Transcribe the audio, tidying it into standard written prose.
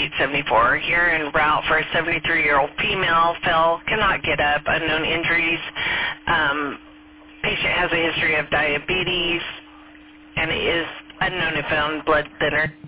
874 here en route for a 73-year-old female. Fell, cannot get up, unknown injuries. Patient has a history of diabetes and is unknown if found blood thinner.